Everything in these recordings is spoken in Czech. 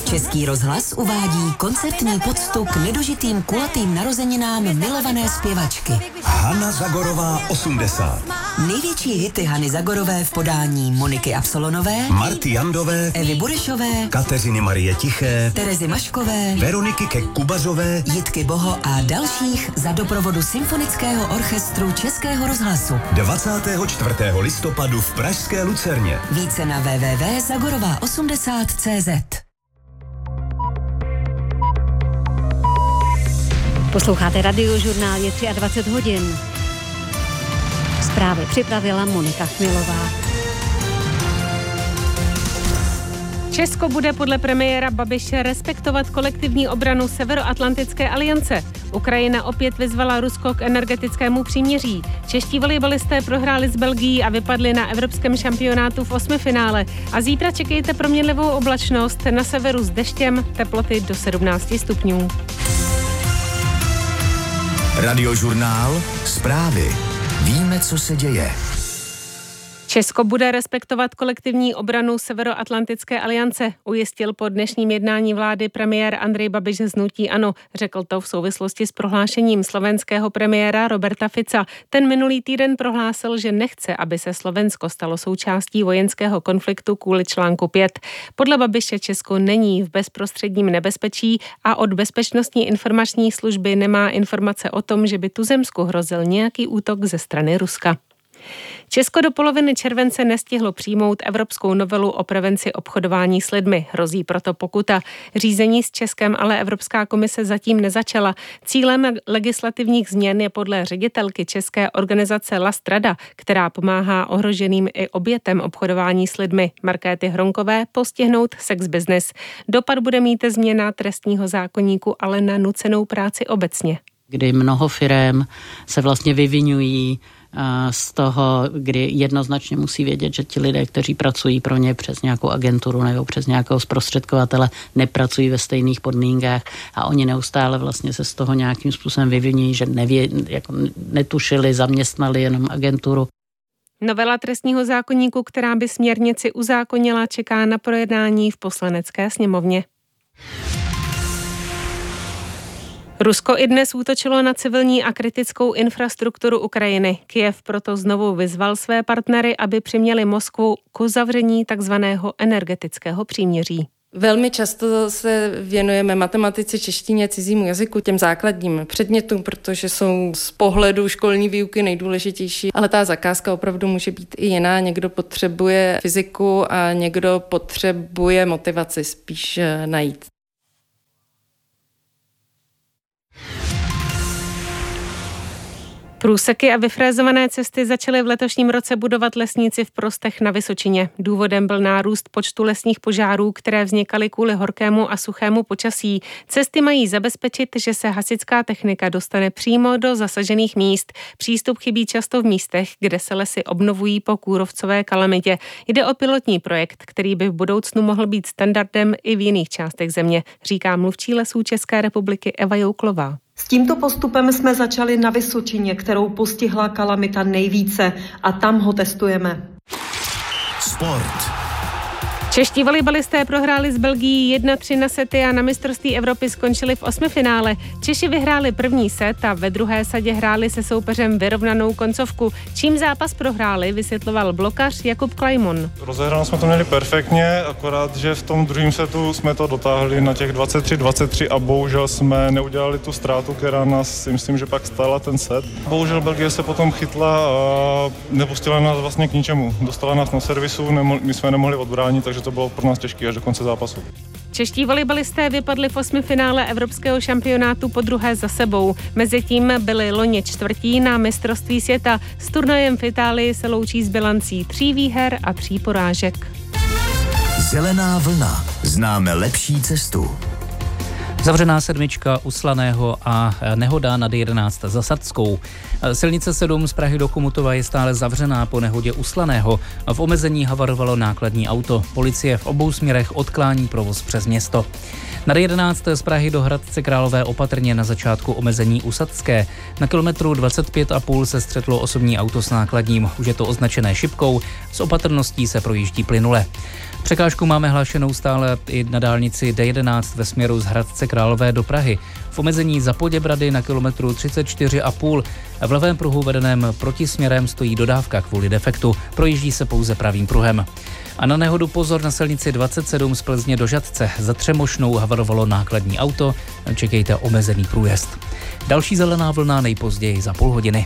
Český rozhlas uvádí koncertní poctu k nedožitým kulatým narozeninám milované zpěvačky. Hana Zagorová 80. Největší hity Hany Zagorové v podání Moniky Absolonové, Marty Jandové, Evy Burešové, Kateřiny Marie Tiché, Terezy Maškové, Veroniky Kek-Kubazové, Jitky Boho a dalších za doprovodu Symfonického orchestru Českého rozhlasu. 24. listopadu v pražské Lucerně. Více na www.zagorová80.cz. Posloucháte Radiožurnál, je 23 hodin. Zprávy připravila Monika Chmilová. Česko bude podle premiéra Babiše respektovat kolektivní obranu Severoatlantické aliance. Ukrajina opět vyzvala Rusko k energetickému příměří. Čeští volejbalisté prohráli s Belgií a vypadli na evropském šampionátu v osmifinále. A zítra čekejte proměnlivou oblačnost, na severu s deštěm, teploty do 17 stupňů. Radiožurnál, zprávy. Víme, co se děje. Česko bude respektovat kolektivní obranu Severoatlantické aliance, ujistil po dnešním jednání vlády premiér Andrej Babiš z hnutí ANO. Řekl to v souvislosti s prohlášením slovenského premiéra Roberta Fica. Ten minulý týden prohlásil, že nechce, aby se Slovensko stalo součástí vojenského konfliktu kvůli článku 5. Podle Babiše Česko není v bezprostředním nebezpečí a od Bezpečnostní informační služby nemá informace o tom, že by tuzemsku hrozil nějaký útok ze strany Ruska. Česko do poloviny července nestihlo přijmout evropskou novelu o prevenci obchodování s lidmi. Hrozí proto pokuta. Řízení s Českem ale Evropská komise zatím nezačala. Cílem legislativních změn je podle ředitelky české organizace La Strada, která pomáhá ohroženým i obětem obchodování s lidmi, Markéty Hronkové, postihnout sex business. Dopad bude mít změna trestního zákoníku, ale na nucenou práci obecně. Kdy mnoho firem se vlastně vyviňují z toho, kdy jednoznačně musí vědět, že ti lidé, kteří pracují pro ně přes nějakou agenturu nebo přes nějakého zprostředkovatele, nepracují ve stejných podmínkách a oni neustále vlastně se z toho nějakým způsobem vyviňují, že netušili, zaměstnali jenom agenturu. Novela trestního zákoníku, která by směrnici uzákonila, čeká na projednání v Poslanecké sněmovně. Rusko i dnes útočilo na civilní a kritickou infrastrukturu Ukrajiny. Kyjev proto znovu vyzval své partnery, aby přiměli Moskvu k uzavření takzvaného energetického příměří. Velmi často se věnujeme matematice, češtině, cizímu jazyku, těm základním předmětům, protože jsou z pohledu školní výuky nejdůležitější, ale ta zakázka opravdu může být i jiná. Někdo potřebuje fyziku a někdo potřebuje motivaci spíš najít. Průseky a vyfrézované cesty začaly v letošním roce budovat lesníci v Prostech na Vysočině. Důvodem byl nárůst počtu lesních požárů, které vznikaly kvůli horkému a suchému počasí. Cesty mají zabezpečit, že se hasičská technika dostane přímo do zasažených míst. Přístup chybí často v místech, kde se lesy obnovují po kůrovcové kalamitě. Jde o pilotní projekt, který by v budoucnu mohl být standardem i v jiných částech země, říká mluvčí Lesů České republiky Eva Jouklová. S tímto postupem jsme začali na Vysočině, kterou postihla kalamita nejvíce, a tam ho testujeme. Sport. Čeští volejbalisté prohráli s Belgií 1-3 na sety a na mistrovství Evropy skončili v osmifinále. Češi vyhráli první set a ve druhé sadě hráli se soupeřem vyrovnanou koncovku. Čím zápas prohráli, vysvětloval blokař Jakub Klajmon. Rozehráno jsme to měli perfektně, akorát, že v tom druhém setu jsme to dotáhli na těch 23-23 a bohužel jsme neudělali tu ztrátu, která nás, myslím, že pak stála ten set. Bohužel Belgie se potom chytla a nepustila nás vlastně k ničemu. Dostala nás na servisu, my jsme nemohli odbránit, takže to bylo pro nás těžké až do konce zápasu. Čeští volejbalisté vypadli v osmifinále evropského šampionátu po druhé za sebou. Mezitím byli loni čtvrtí na mistrovství světa. S turnajem v Itálii se loučí s bilancí 3 výher a 3 porážek. Zelená vlna. Známe lepší cestu. Zavřená sedmička u Slaného a nehoda nad 11 za Sadskou. Silnice 7 z Prahy do Chomutova je stále zavřená po nehodě u Slaného. V omezení havarovalo nákladní auto. Policie v obou směrech odklání provoz přes město. Na D11 z Prahy do Hradce Králové opatrně na začátku omezení u Sadské. Na kilometru 25,5 se střetlo osobní auto s nákladním. Už je to označené šipkou, s opatrností se projíždí plynule. Překážku máme hlášenou stále i na dálnici D11 ve směru z Hradce Králové do Prahy. V omezení za Poděbrady na kilometru 34,5 v levém pruhu vedeném protisměrem stojí dodávka kvůli defektu. Projíždí se pouze pravým pruhem. A na nehodu pozor na silnici 27 z Plzně do Žatce. Za Třemošnou havarovalo nákladní auto. Čekejte omezený průjezd. Další zelená vlna nejpozději za půl hodiny.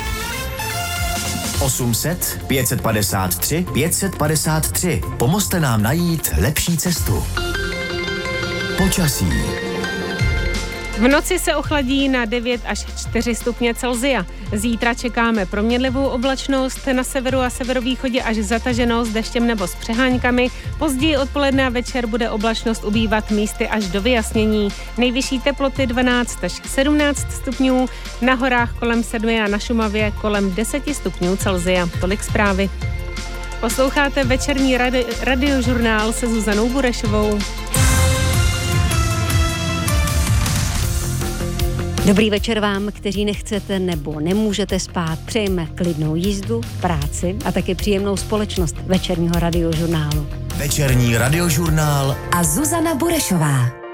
800 553 553. Pomozte nám najít lepší cestu. Počasí. V noci se ochladí na 9 až 4 stupně Celsia. Zítra čekáme proměnlivou oblačnost, na severu a severovýchodě až zataženo s deštěm nebo s přeháňkami. Později odpoledne a večer bude oblačnost ubývat místy až do vyjasnění. Nejvyšší teploty 12 až 17 stupňů, na horách kolem 7 a na Šumavě kolem 10 stupňů Celsia. Tolik zprávy. Posloucháte večerní radiožurnál se Zuzanou Burešovou. Dobrý večer vám, kteří nechcete nebo nemůžete spát. Přejeme klidnou jízdu, práci a taky příjemnou společnost večerního radiožurnálu. Večerní radiožurnál a Zuzana Burešová.